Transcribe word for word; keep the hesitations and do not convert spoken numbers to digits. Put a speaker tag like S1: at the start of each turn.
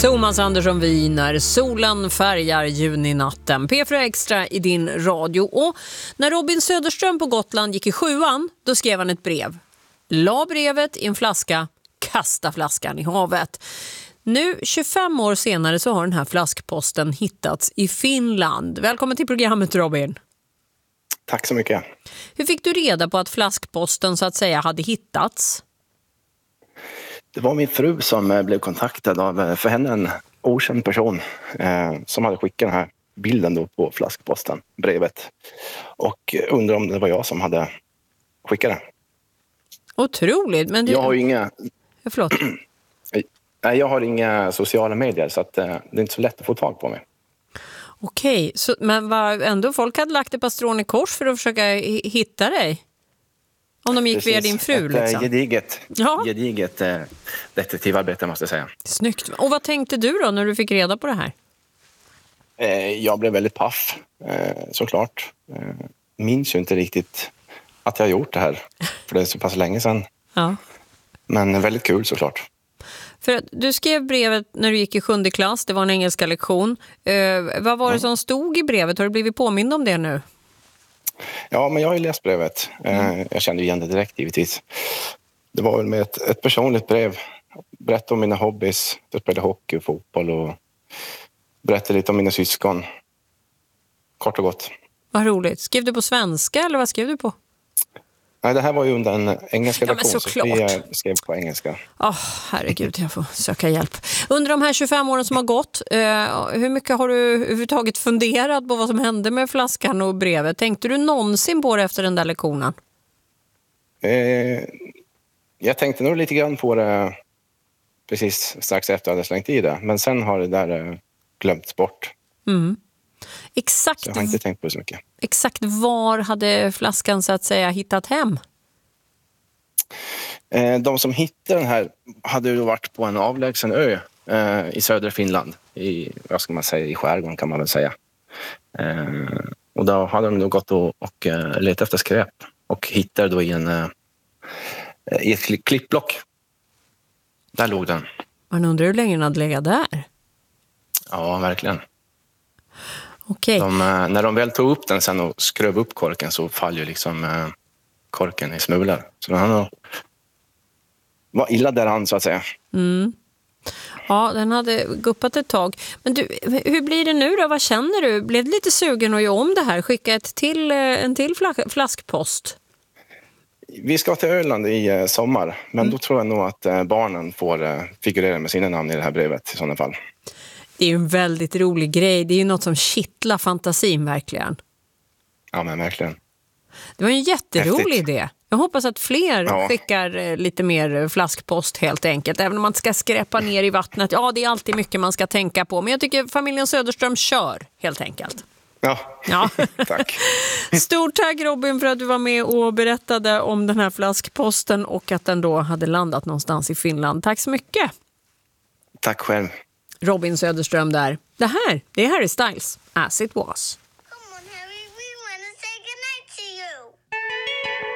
S1: Thomas Andersson Wiener, solen färgar juninatten. P fyra Extra i din radio. Och när Robin Söderström på Gotland gick i sjuan, då skrev han ett brev. La brevet i en flaska, kasta flaskan i havet. Nu, tjugofem år senare, så har den här flaskposten hittats i Finland. Välkommen till programmet, Robin.
S2: Tack så mycket.
S1: Hur fick du reda på att flaskposten så att säga hade hittats?
S2: Det var min fru som blev kontaktad av, för henne, en okänd person eh, som hade skickat den här bilden då på flaskposten, brevet. Och undrade om det var jag som hade skickat det.
S1: Otroligt. Men det...
S2: Jag har ju inga...
S1: Ja, förlåt.
S2: Nej, jag har inga sociala medier, så att, eh, det är inte så lätt att få tag på mig.
S1: Okej, så, men var ändå folk hade lagt ett par strån i kors för att försöka hitta dig? Om de gick
S2: Precis.
S1: via din fru,
S2: ett,
S1: liksom.
S2: Gediget,
S1: ja.
S2: gediget eh, detektivarbete, måste jag säga.
S1: Snyggt. Och vad tänkte du då när du fick reda på det här?
S2: Eh, jag blev väldigt paff, eh, såklart. Eh, minns ju inte riktigt att jag har gjort det här, för det är så pass länge sedan.
S1: Ja.
S2: Men väldigt kul, såklart.
S1: För att du skrev brevet när du gick i sjunde klass, det var en engelska lektion. Eh, vad var det som stod i brevet? Har du blivit påmind om det nu?
S2: Ja, men jag har ju läst brevet. Eh, jag kände igen det direkt, givetvis. Det var väl med ett, ett personligt brev. Berätta om mina hobbys. Jag spelade hockey och fotboll och berättade lite om mina syskon. Kort och gott.
S1: Vad roligt. Skrev du på svenska eller vad skrev du på?
S2: Nej, det här var ju under en engelska
S1: ja,
S2: lektion, så vi skrev på engelska.
S1: Oh, herregud, jag får söka hjälp. Under de här tjugofem åren som har gått, eh, hur mycket har du överhuvudtaget funderat på vad som hände med flaskan och brevet? Tänkte du någonsin på det efter den där lektionen?
S2: Eh, jag tänkte nog lite grann på det precis strax efter jag hade slängt i det. Men sen har det där eh, glömts bort.
S1: Mm. Exakt,
S2: så jag har inte tänkt på det så mycket.
S1: Exakt var hade flaskan så att säga hittat hem?
S2: Eh, de som hittade den här hade ju varit på en avlägsen ö eh, i södra Finland. I, vad ska man säga, i skärgården kan man väl säga. Eh, och då hade de då gått och, och uh, letat efter skräp. Och hittade då i, en, uh, i ett klippblock. Där låg den.
S1: Man undrar hur länge den hade legat där?
S2: Ja, verkligen.
S1: Okay.
S2: De, när de väl tog upp den sen och skröv upp korken så faller ju liksom eh, korken i smulor. Så han var illa däran, så att säga.
S1: Mm. Ja, den hade guppat ett tag. Men du, hur blir det nu då? Vad känner du? Blev du lite sugen att göra om det här? Skicka ett till, en till flaskpost?
S2: Vi ska till Öland i eh, sommar. Men mm. då tror jag nog att eh, barnen får eh, figurera med sina namn i det här brevet i sådana fall.
S1: Det är ju en väldigt rolig grej. Det är ju något som kittlar fantasin verkligen.
S2: Ja, men verkligen.
S1: Det var en jätterolig Häftigt. idé. Jag hoppas att fler
S2: ja.
S1: skickar lite mer flaskpost helt enkelt. Även om man ska skräpa ner i vattnet. Ja, det är alltid mycket man ska tänka på. Men jag tycker familjen Söderström kör helt enkelt.
S2: Ja,
S1: ja.
S2: tack.
S1: Stort tack Robin för att du var med och berättade om den här flaskposten och att den då hade landat någonstans i Finland. Tack så mycket.
S2: Tack själv.
S1: Robin Söderström där. Det här, det är Harry Styles, As It Was.